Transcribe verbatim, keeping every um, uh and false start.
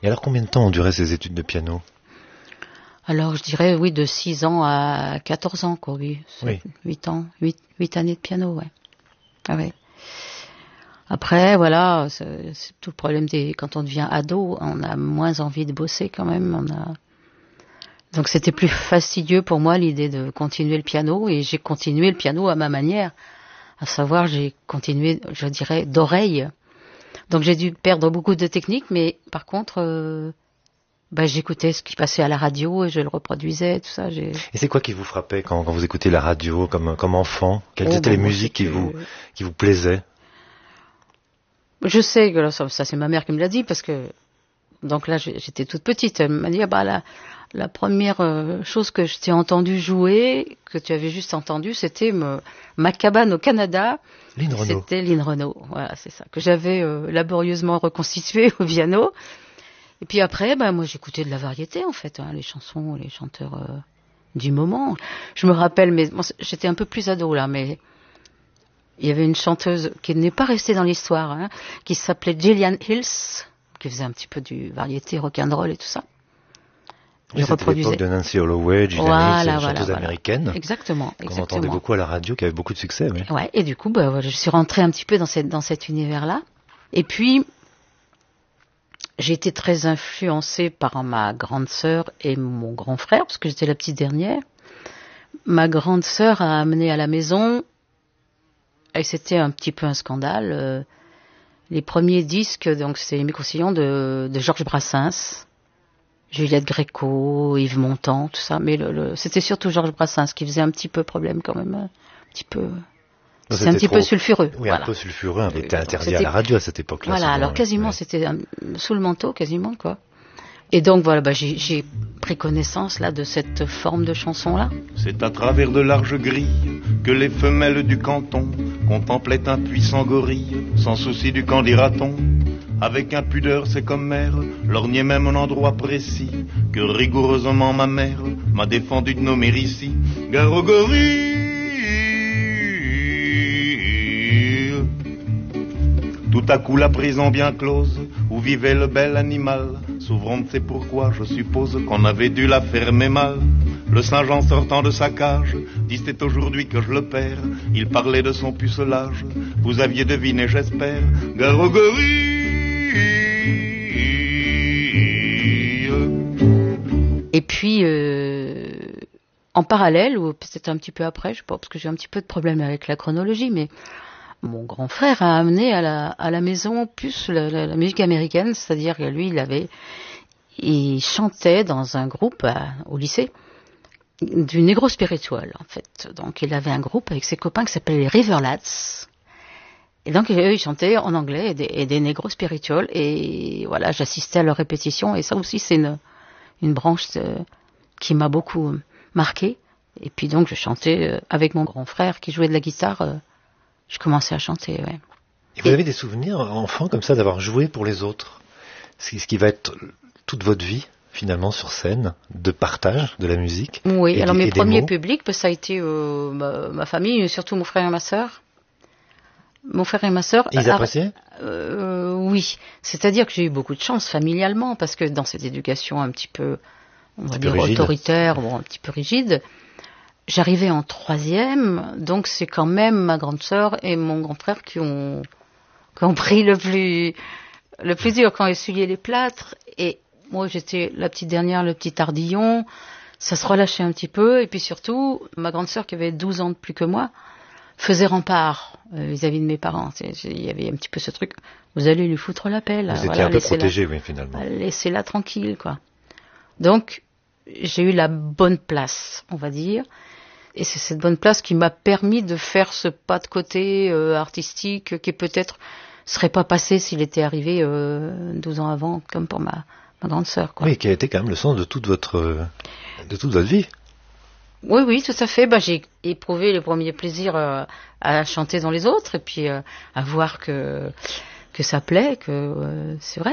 Et alors, combien de temps ont duré ces études de piano? Alors, je dirais, oui, de six ans à quatorze ans, quoi, oui. Oui. huit ans, huit années de piano, ouais. Ah ouais. Après, voilà, c'est, c'est tout le problème des, quand on devient ado, on a moins envie de bosser quand même, on a, donc c'était plus fastidieux pour moi l'idée de continuer le piano, et j'ai continué le piano à ma manière. À savoir, j'ai continué, je dirais, d'oreille. Donc j'ai dû perdre beaucoup de techniques, mais par contre, euh, bah, j'écoutais ce qui passait à la radio et je le reproduisais, tout ça. J'ai... Et c'est quoi qui vous frappait quand, quand vous écoutez la radio comme, comme enfant? Quelles oh, étaient bon, les musiques qui que... vous, qui vous plaisaient? Je sais que là, ça, ça c'est ma mère qui me l'a dit, parce que donc là j'étais toute petite. Elle m'a dit ah bah la, la première euh, chose que je t'ai entendu jouer, que tu avais juste entendu, c'était me, ma cabane au Canada. Lynn Renaud. C'était Lynn Renaud, voilà, c'est ça, que j'avais euh, laborieusement reconstitué au piano. Et puis après, bah moi j'écoutais de la variété en fait, hein, les chansons, les chanteurs euh, du moment. Je me rappelle, mais bon, j'étais un peu plus ado là, mais il y avait une chanteuse qui n'est pas restée dans l'histoire, hein, qui s'appelait Gillian Hills, qui faisait un petit peu du variété, rock'n'roll et tout ça. Oui, c'était l'époque de Nancy Holloway, Gillian voilà, Hills, une voilà, chanteuse voilà. américaine. Exactement, qu'on exactement. entendait beaucoup à la radio, qui avait beaucoup de succès, oui. Ouais, et du coup, bah, voilà, je suis rentrée un petit peu dans, cette, dans cet univers-là. Et puis, j'ai été très influencée par ma grande sœur et mon grand frère, parce que j'étais la petite dernière. Ma grande sœur a amené à la maison, et c'était un petit peu un scandale, euh, les premiers disques, donc c'était les micro-sillons de, de Georges Brassens, Juliette Gréco, Yves Montand, tout ça, mais le, le, c'était surtout Georges Brassens qui faisait un petit peu problème quand même, un petit peu... C'est un petit trop... peu sulfureux. Oui, voilà. un peu sulfureux, mais c'était interdit c'était... à la radio à cette époque-là. Voilà, souvent, alors quasiment, ouais. c'était un... sous le manteau, quasiment, quoi. Et donc, voilà, bah, j'ai, j'ai pris connaissance, là, de cette forme de chanson-là. C'est à travers de larges grilles que les femelles du canton contemplaient un puissant gorille, sans souci du qu'en dira-t-on. Avec impudeur, c'est comme mère, lorgnait même un endroit précis, que rigoureusement ma mère m'a défendu de nommer ici. Gare au gorille. Tout à coup la prison bien close, où vivait le bel animal, s'ouvrant, c'est pourquoi je suppose qu'on avait dû la fermer mal. Le singe en sortant de sa cage, dit c'est aujourd'hui que je le perds. Il parlait de son pucelage, vous aviez deviné j'espère. Gare au gorille. Et puis, euh, en parallèle, ou peut-être un petit peu après, je sais pas, parce que j'ai un petit peu de problème avec la chronologie, mais mon grand frère a amené à la, à la maison plus la, la, la musique américaine, c'est-à-dire que lui, il avait, il chantait dans un groupe à, au lycée du Negro Spiritual, en fait. Donc, il avait un groupe avec ses copains qui s'appelait les Riverlads. Et donc, eux, ils chantaient en anglais et des, et des Negro Spiritual. Et voilà, j'assistais à leurs répétitions. Et ça aussi, c'est une, une branche euh, qui m'a beaucoup euh, marquée. Et puis donc, je chantais euh, avec mon grand frère qui jouait de la guitare. Euh, je commençais à chanter, ouais. Et vous avez des souvenirs, enfant, comme ça, d'avoir joué pour les autres? Ce qui va être toute votre vie, finalement, sur scène, de partage de la musique. Oui, et alors des, mes premiers mots. publics, bah, ça a été euh, ma, ma famille, surtout mon frère et ma sœur. Mon frère et ma sœur... Et ils appréciaient euh, Oui, c'est-à-dire que j'ai eu beaucoup de chance familialement, parce que dans cette éducation un petit peu, on va dire, autoritaire, bon, un petit peu rigide, j'arrivais en troisième, donc c'est quand même ma grande sœur et mon grand frère qui ont, qui ont pris le plus, le plus dur, qui ont essuyé les plâtres, et moi j'étais la petite dernière, le petit tardillon, ça se relâchait un petit peu, et puis surtout, ma grande sœur qui avait douze ans de plus que moi, faisait rempart euh, vis-à-vis de mes parents. Il y avait un petit peu ce truc, vous allez lui foutre la paix, là. Vous étiez voilà, un peu protégé, oui, finalement. Laissez-la tranquille, quoi. Donc, j'ai eu la bonne place, on va dire, et c'est cette bonne place qui m'a permis de faire ce pas de côté euh, artistique qui peut-être serait pas passé s'il était arrivé euh, douze ans avant, comme pour ma, ma grande sœur, quoi. Oui, qui a été quand même le sens de toute votre, de toute votre vie. Oui, oui, tout à fait. Bah, j'ai éprouvé le premier plaisir euh, à chanter dans les autres et puis euh, à voir que, que ça plaît, que euh, c'est vrai.